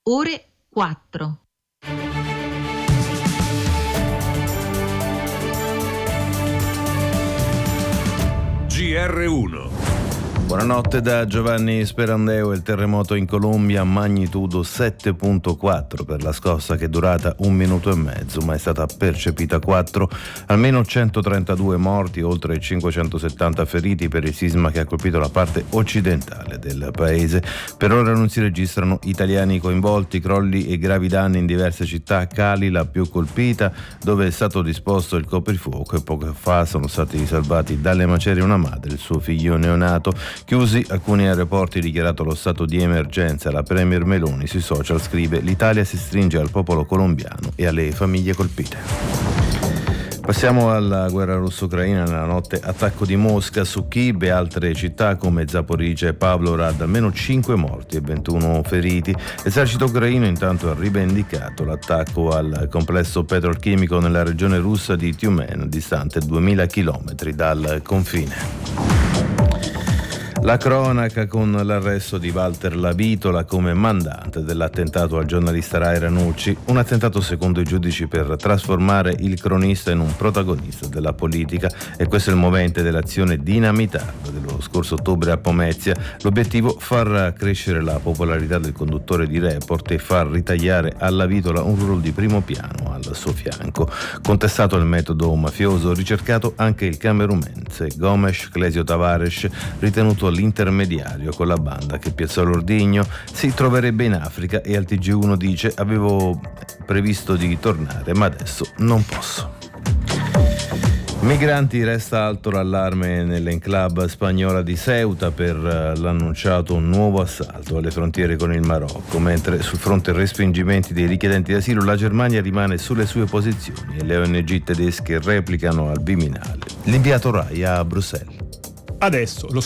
ore 4. GR1. Buonanotte da Giovanni Sperandeo. Il terremoto in Colombia, magnitudo 7.4 per la scossa che è durata 1 minuto e mezzo, ma è stata percepita 4. Almeno 132 morti, oltre 570 feriti per il sisma che ha colpito la parte occidentale del paese. Per ora non si registrano italiani coinvolti, crolli e gravi danni in diverse città. Cali, la più colpita, dove è stato disposto il coprifuoco, e poco fa sono stati salvati dalle macerie una madre e il suo figlio neonato. Chiusi alcuni aeroporti, dichiarato lo stato di emergenza. La premier Meloni sui social scrive: l'Italia si stringe al popolo colombiano e alle famiglie colpite. Passiamo alla guerra russo-ucraina. Nella notte attacco di Mosca su Kiev e altre città come Zaporizhzhia e Pavlograd, almeno 5 morti e 21 feriti. L'esercito ucraino intanto ha rivendicato l'attacco al complesso petrolchimico nella regione russa di Tyumen, distante 2000 km dal confine. La cronaca con l'arresto di Walter Lavitola come mandante dell'attentato al giornalista Rai Ranucci, un attentato secondo i giudici per trasformare il cronista in un protagonista della politica, e questo è il movente dell'azione Dinamitardo dello scorso ottobre a Pomezia. L'obiettivo: far crescere la popolarità del conduttore di Report e far ritagliare a Lavitola un ruolo di primo piano al suo fianco. Contestato il metodo mafioso, ricercato anche il camerunense Gomes Clesio Tavares, ritenuto l'intermediario con la banda che piazzò l'ordigno. Si troverebbe in Africa e al TG1 dice: avevo previsto di tornare ma adesso non posso. Migranti, resta alto l'allarme nell'enclave spagnola di Ceuta per l'annunciato nuovo assalto alle frontiere con il Marocco, mentre sul fronte respingimenti dei richiedenti d'asilo la Germania rimane sulle sue posizioni e le ONG tedesche replicano al Viminale. L'inviato Rai a Bruxelles. Adesso lo